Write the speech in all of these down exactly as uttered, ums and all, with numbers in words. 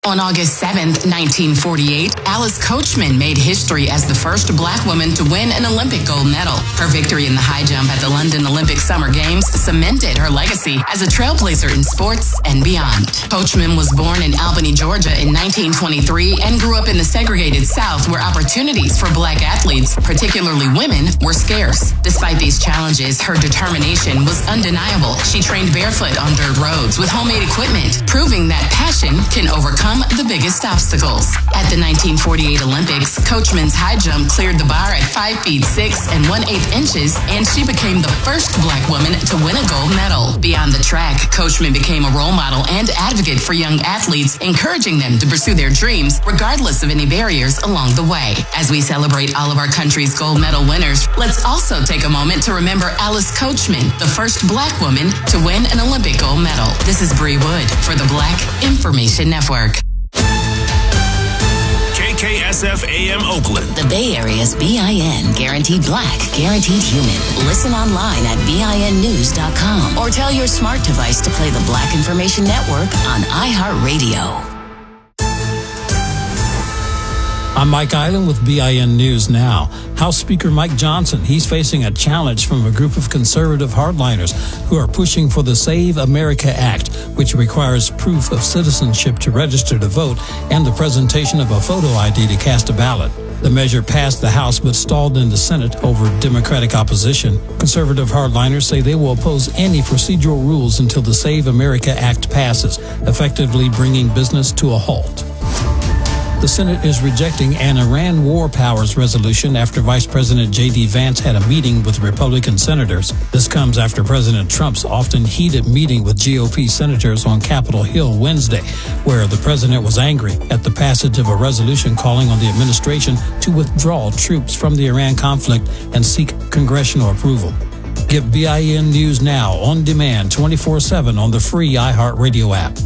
On August seventh, nineteen forty-eight, Alice Coachman made history as the first black woman to win an Olympic gold medal. Her victory in the high jump at the London Olympic Summer Games cemented her legacy as a trailblazer in sports and beyond. Coachman was born in Albany, Georgia in nineteen twenty-three and grew up in the segregated South where opportunities for black athletes, particularly women, were scarce. Despite these challenges, her determination was undeniable. She trained barefoot on dirt roads with homemade equipment, proving that passion can overcome the biggest obstacles. At the nineteen forty-eight Olympics, Coachman's high jump cleared the bar at five feet six and one-eighth inches, and she became the first black woman to win a gold medal. Beyond the track, Coachman became a role model and advocate for young athletes, encouraging them to pursue their dreams regardless of any barriers along the way. As we celebrate all of our country's gold medal winners, let's also take a moment to remember Alice Coachman, the first black woman to win an Olympic gold medal. This is Bree Wood for the Black Information Network. K S F A M Oakland. The Bay Area's B I N, guaranteed black, guaranteed human. Listen online at B I N news dot com or tell your smart device to play the Black Information Network on iHeartRadio. I'm Mike Island with B I N News Now. House Speaker Mike Johnson, he's facing a challenge from a group of conservative hardliners who are pushing for the Save America Act, which requires proof of citizenship to register to vote and the presentation of a photo I D to cast a ballot. The measure passed the House but stalled in the Senate over Democratic opposition. Conservative hardliners say they will oppose any procedural rules until the Save America Act passes, effectively bringing business to a halt. The Senate is rejecting an Iran war powers resolution after Vice President J D Vance had a meeting with Republican senators. This comes after President Trump's often heated meeting with G O P senators on Capitol Hill Wednesday, where the president was angry at the passage of a resolution calling on the administration to withdraw troops from the Iran conflict and seek congressional approval. Get B I N News Now on demand twenty-four seven on the free iHeartRadio app.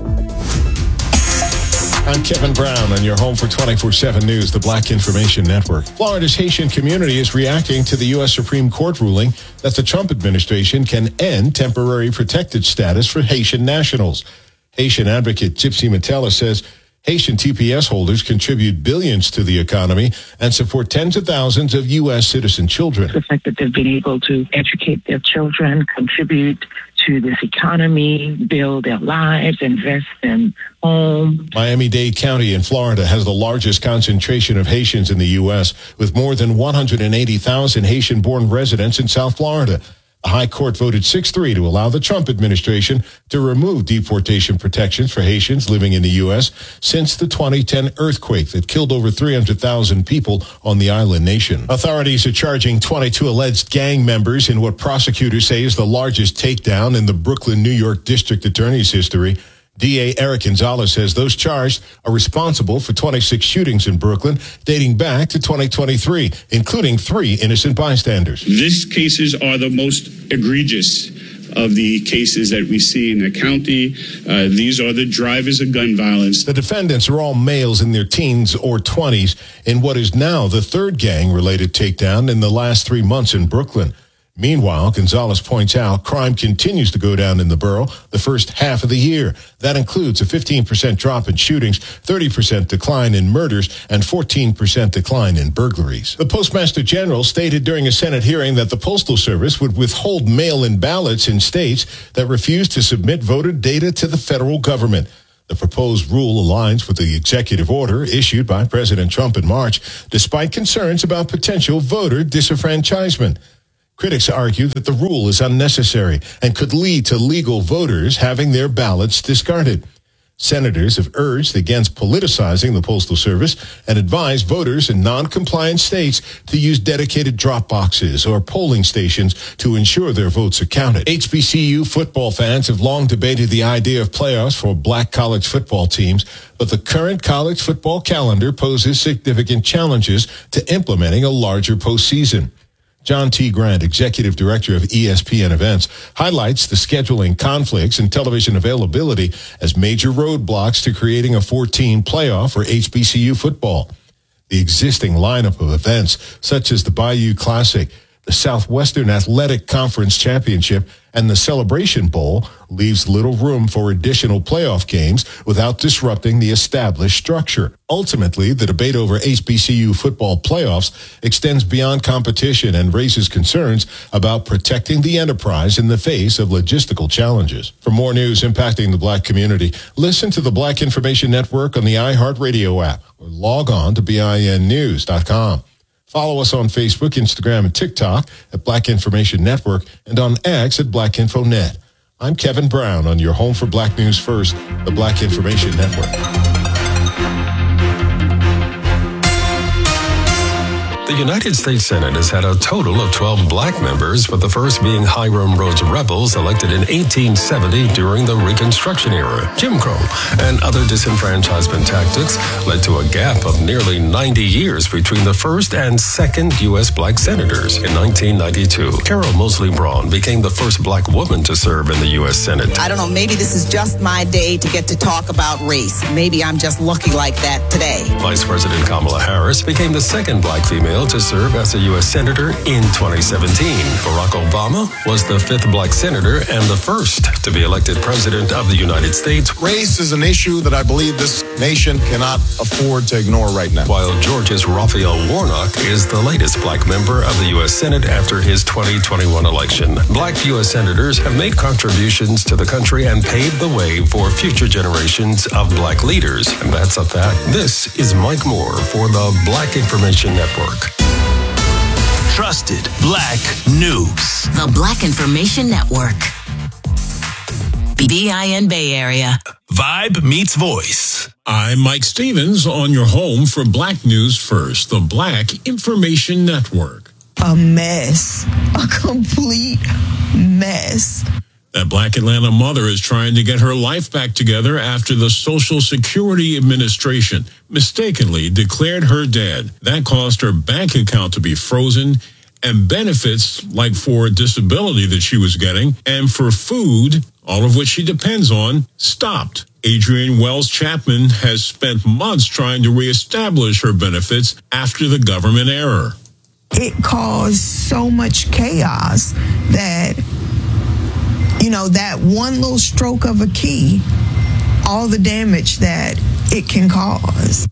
I'm Kevin Brown on your home for twenty-four seven News, the Black Information Network. Florida's Haitian community is reacting to the U S Supreme Court ruling that the Trump administration can end temporary protected status for Haitian nationals. Haitian advocate Gypsy Matella says Haitian T P S holders contribute billions to the economy and support tens of thousands of U S citizen children. The fact that they've been able to educate their children, contribute to this economy, build their lives, invest in homes. Miami-Dade County in Florida has the largest concentration of Haitians in the U S, with more than one hundred eighty thousand Haitian-born residents in South Florida. The High Court voted six three to allow the Trump administration to remove deportation protections for Haitians living in the U S since the twenty ten earthquake that killed over three hundred thousand people on the island nation. Authorities are charging twenty-two alleged gang members in what prosecutors say is the largest takedown in the Brooklyn, New York District Attorney's history. D A Eric Gonzalez says those charged are responsible for twenty-six shootings in Brooklyn dating back to twenty twenty-three, including three innocent bystanders. These cases are the most egregious of the cases that we see in the county. Uh, these are the drivers of gun violence. The defendants are all males in their teens or twenties in what is now the third gang-related takedown in the last three months in Brooklyn. Meanwhile, Gonzalez points out crime continues to go down in the borough the first half of the year. That includes a fifteen percent drop in shootings, thirty percent decline in murders, and fourteen percent decline in burglaries. The Postmaster General stated during a Senate hearing that the Postal Service would withhold mail-in ballots in states that refuse to submit voter data to the federal government. The proposed rule aligns with the executive order issued by President Trump in March, despite concerns about potential voter disenfranchisement. Critics argue that the rule is unnecessary and could lead to legal voters having their ballots discarded. Senators have urged against politicizing the Postal Service and advised voters in non-compliant states to use dedicated drop boxes or polling stations to ensure their votes are counted. H B C U football fans have long debated the idea of playoffs for black college football teams, but the current college football calendar poses significant challenges to implementing a larger postseason. John T. Grant, Executive Director of E S P N Events, highlights the scheduling conflicts and television availability as major roadblocks to creating a four-team playoff for H B C U football. The existing lineup of events, such as the Bayou Classic, The Southwestern Athletic Conference Championship and the Celebration Bowl leaves little room for additional playoff games without disrupting the established structure. Ultimately, the debate over H B C U football playoffs extends beyond competition and raises concerns about protecting the enterprise in the face of logistical challenges. For more news impacting the Black community, listen to the Black Information Network on the iHeartRadio app or log on to B I N news dot com. Follow us on Facebook, Instagram, and TikTok at Black Information Network and on X at Black Info Net. I'm Kevin Brown on your home for Black News First, the Black Information Network. The United States Senate has had a total of twelve black members, with the first being Hiram Rhodes Rebels, elected in eighteen seventy during the Reconstruction era. Jim Crow and other disenfranchisement tactics led to a gap of nearly ninety years between the first and second U S black senators. In nineteen ninety-two, Carol Mosley Braun became the first black woman to serve in the U S Senate. I don't know, maybe this is just my day to get to talk about race. Maybe I'm just lucky like that today. Vice President Kamala Harris became the second black female to serve as a U S Senator in twenty seventeen. Barack Obama was the fifth black senator and the first to be elected President of the United States. Race is an issue that I believe this nation cannot afford to ignore right now. While Georgia's Raphael Warnock is the latest black member of the U S Senate after his twenty twenty-one election. Black U S senators have made contributions to the country and paved the way for future generations of black leaders. And that's a fact. This is Mike Moore for the Black Information Network. Trusted Black News. The Black Information Network. B I N Bay Area. Vibe meets voice. I'm Mike Stevens on your home for Black News First, the Black Information Network. A mess. A complete mess. That Black Atlanta mother is trying to get her life back together after the Social Security Administration mistakenly declared her dead. That caused her bank account to be frozen and benefits like for disability that she was getting and for food, all of which she depends on, stopped. Adrienne Wells Chapman has spent months trying to reestablish her benefits after the government error. It caused so much chaos that, you know, that one little stroke of a key, all the damage that it can cause.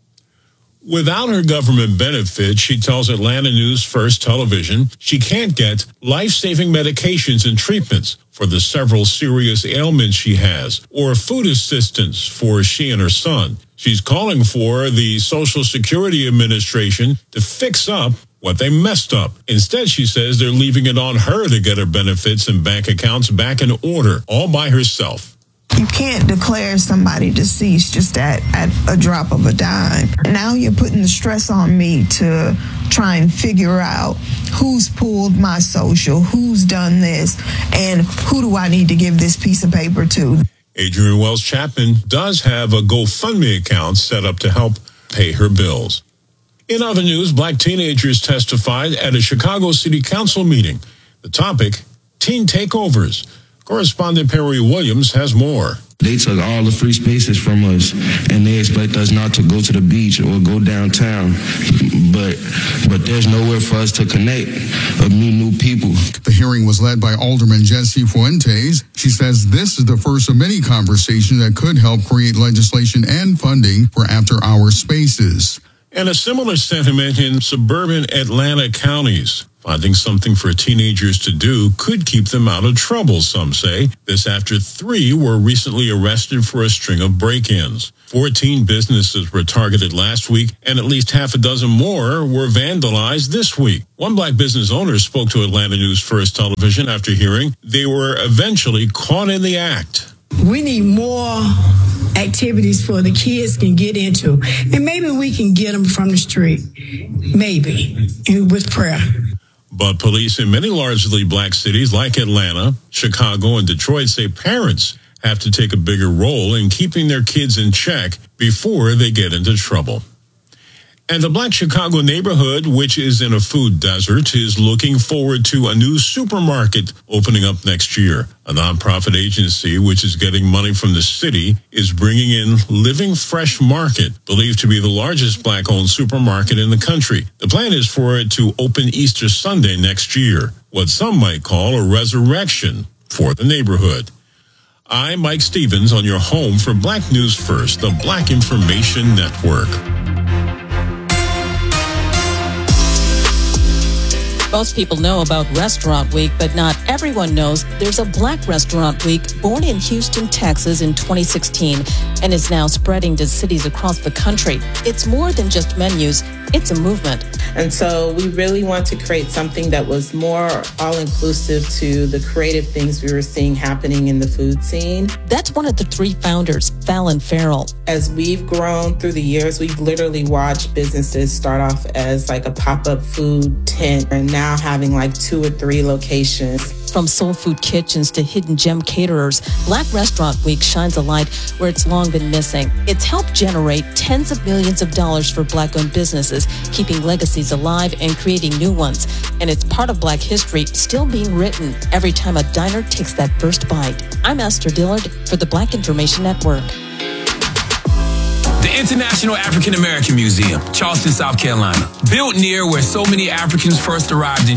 Without her government benefit, she tells Atlanta News First Television, she can't get life-saving medications and treatments for the several serious ailments she has, or food assistance for she and her son. She's calling for the Social Security Administration to fix up what they messed up. Instead, she says they're leaving it on her to get her benefits and bank accounts back in order, all by herself. You can't declare somebody deceased just at, at a drop of a dime. Now you're putting the stress on me to try and figure out who's pulled my social, who's done this, and who do I need to give this piece of paper to. Adrienne Wells Chapman does have a GoFundMe account set up to help pay her bills. In other news, black teenagers testified at a Chicago City Council meeting. The topic, teen takeovers. Correspondent Perry Williams has more. They took all the free spaces from us, and they expect us not to go to the beach or go downtown. But but there's nowhere for us to connect or meet new people. The hearing was led by Alderman Jessie Fuentes. She says this is the first of many conversations that could help create legislation and funding for after-hour spaces. And a similar sentiment in suburban Atlanta counties. Finding something for teenagers to do could keep them out of trouble, some say. This after three were recently arrested for a string of break-ins. Fourteen businesses were targeted last week, and at least half a dozen more were vandalized this week. One black business owner spoke to Atlanta News First Television after hearing they were eventually caught in the act. We need more activities for the kids can get into, and maybe we can get them from the street, maybe, and with prayer. But police in many largely black cities like Atlanta, Chicago, and Detroit say parents have to take a bigger role in keeping their kids in check before they get into trouble. And the Black Chicago neighborhood, which is in a food desert, is looking forward to a new supermarket opening up next year. A nonprofit agency, which is getting money from the city, is bringing in Living Fresh Market, believed to be the largest Black-owned supermarket in the country. The plan is for it to open Easter Sunday next year, what some might call a resurrection for the neighborhood. I'm Mike Stevens on your home for Black News First, the Black Information Network. Most people know about Restaurant Week, but not everyone knows there's a Black Restaurant Week born in Houston, Texas in twenty sixteen and is now spreading to cities across the country. It's more than just menus. It's a movement. And so we really want to create something that was more all-inclusive to the creative things we were seeing happening in the food scene. That's one of the three founders, Fallon Farrell. As we've grown through the years, we've literally watched businesses start off as like a pop-up food tent and now having like two or three locations. From soul food kitchens to hidden gem caterers, Black Restaurant Week shines a light where it's long been missing. It's helped generate tens of millions of dollars for Black-owned businesses, keeping legacies alive and creating new ones. And it's part of Black history still being written every time a diner takes that first bite. I'm Esther Dillard for the Black Information Network. The International African American Museum, Charleston, South Carolina. Built near where so many Africans first arrived in